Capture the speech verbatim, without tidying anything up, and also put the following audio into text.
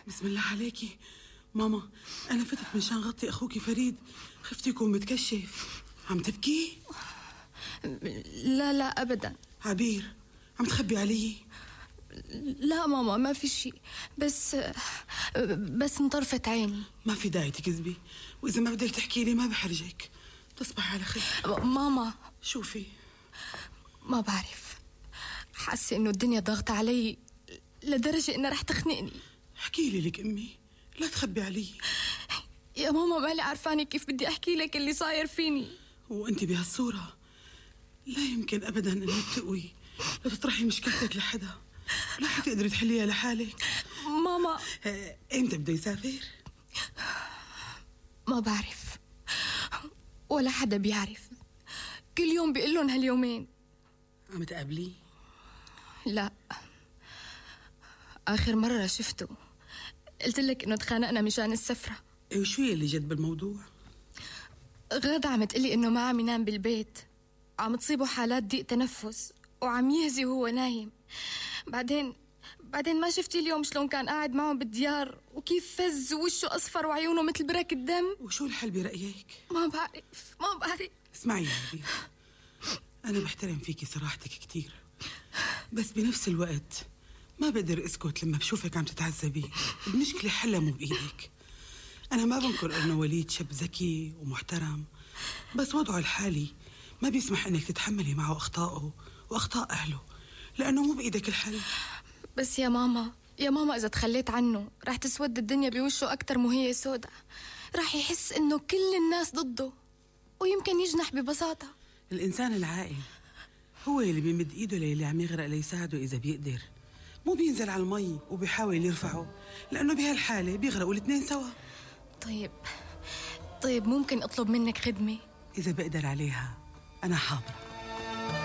بسم الله عليكي ماما. أنا فتت مشان غطي أخوكي فريد، خفت يكون متكشف. عم تبكي؟ لا لا أبدا. عبير عم تخبي علي؟ لا ماما ما في شيء، بس بس انطرفت عيني. ما في داعي تكذبي، وإذا ما بدك تحكي لي ما بحرجك. تصبح على خير. ماما شوفي، ما بعرف، حاسة إنه الدنيا ضاغطة علي لدرجة إنها رح تخنقني. احكي لي لك أمي، لا تخبي علي. يا ماما مالي عارفاني كيف بدي أحكي لك اللي صاير فيني. وأنت بهالصورة لا يمكن أبدا أنك تقوي لتطرحي مشكلتك لحدا، لا حتقدري تحليها لحالك. ماما إمتى بده يسافر؟ ما بعرف، ولا حدا بيعرف. كل يوم بيقول لهم هاليومين. عم تقابليه؟ لا، آخر مرة شفته قلت لك إنه تخانقنا مشان السفرة. إيه وشو اللي جد بالموضوع؟ غادة عم تقلي إنه ما عم ينام بالبيت، عم تصيبه حالات ضيق تنفس وعم يهزي وهو نايم. بعدين بعدين ما شفتي اليوم شلون كان قاعد معهم بالديار وكيف فز ووشه أصفر وعيونه مثل برك الدم؟ وشو الحل برأيك؟ ما بعرف ما بعرف. اسمعي يا عبير، أنا بحترم فيكي صراحتك كتير، بس بنفس الوقت ما بقدر اسكت لما بشوفك عم تتعذبي. المشكلة حلها مو بإيدك. أنا ما بنكر إنه وليد شاب ذكي ومحترم، بس وضعه الحالي ما بيسمح إنك تتحملي معه أخطائه وأخطاء أهله، لأنه مو بإيدك الحل. بس يا ماما يا ماما إذا تخليت عنه رح تسود الدنيا بوشه أكتر مو هي سودة. رح يحس إنه كل الناس ضده ويمكن يجنح ببساطة. الإنسان العاقل هو اللي بيمد إيده للي عم يغرق ليساعده إذا بيقدر، مو بينزل على المي وبيحاول يرفعه، لأنه بهالحالة بيغرقوا الاثنين سوا. طيب طيب ممكن أطلب منك خدمة؟ إذا بقدر عليها أنا حاضرة.